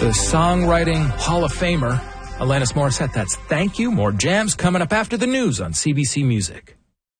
The Songwriting Hall of Famer, Alanis Morissette. That's Thank You. More jams coming up after the news on CBC Music.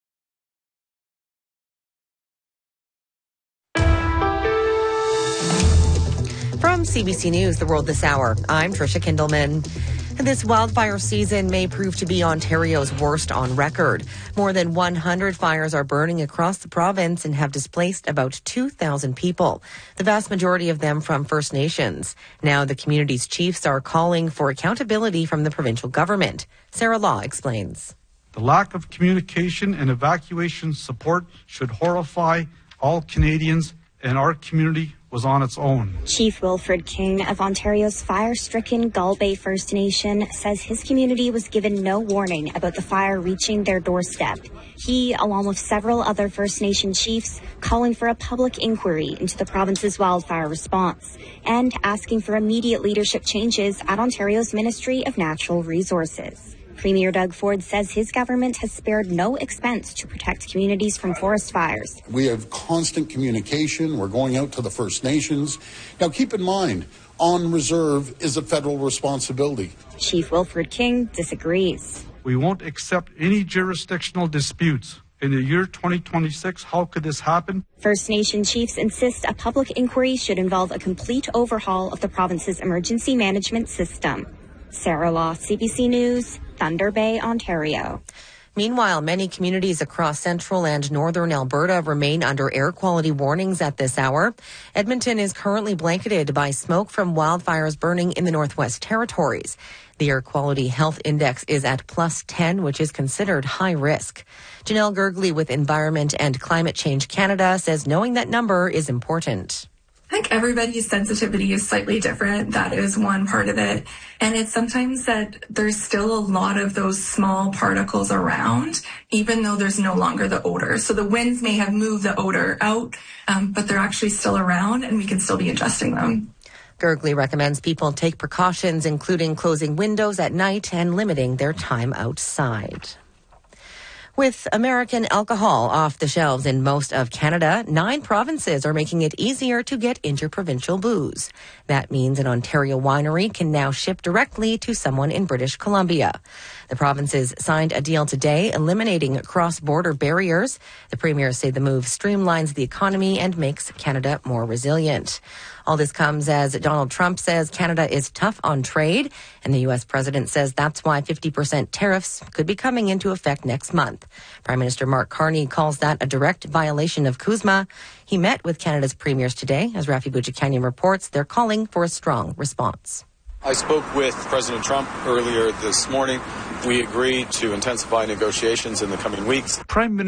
From CBC News, The World This Hour, I'm Trisha Kindelman. This wildfire season may prove to be Ontario's worst on record. More than 100 fires are burning across the province and have displaced about 2,000 people, the vast majority of them from First Nations. Now the community's chiefs are calling for accountability from the provincial government. Sarah Law explains. The lack of communication and evacuation support should horrify all Canadians, and our community was on its own. Chief Wilfred King of Ontario's fire-stricken Gull Bay First Nation says his community was given no warning about the fire reaching their doorstep. He, along with several other First Nation chiefs, calling for a public inquiry into the province's wildfire response and asking for immediate leadership changes at Ontario's Ministry of Natural Resources. Premier Doug Ford says his government has spared no expense to protect communities from forest fires. We have constant communication. We're going out to the First Nations. Now, keep in mind, on reserve is a federal responsibility. Chief Wilfred King disagrees. We won't accept any jurisdictional disputes. In the year 2026, how could this happen? First Nation chiefs insist a public inquiry should involve a complete overhaul of the province's emergency management system. Sarah Law, CBC News, Thunder Bay, Ontario. Meanwhile, many communities across central and northern Alberta remain under air quality warnings at this hour. Edmonton is currently blanketed by smoke from wildfires burning in the Northwest Territories. The Air Quality Health Index is at +10, which is considered high risk. Janelle Gergley with Environment and Climate Change Canada says knowing that number is important. I think everybody's sensitivity is slightly different. That is one part of it. And it's sometimes that there's still a lot of those small particles around, even though there's no longer the odor. So the winds may have moved the odor out, but they're actually still around and we can still be ingesting them. Gergley recommends people take precautions, including closing windows at night and limiting their time outside. With American alcohol off the shelves in most of Canada, 9 provinces are making it easier to get interprovincial booze. That means an Ontario winery can now ship directly to someone in British Columbia. The provinces signed a deal today eliminating cross-border barriers. The premiers say the move streamlines the economy and makes Canada more resilient. All this comes as Donald Trump says Canada is tough on trade, and the U.S. president says that's why 50% tariffs could be coming into effect next month. Prime Minister Mark Carney calls that a direct violation of CUSMA. He met with Canada's premiers today. As Rafi Boudjikanian reports, they're calling for a strong response. I spoke with President Trump earlier this morning. We agreed to intensify negotiations in the coming weeks. Prime Minister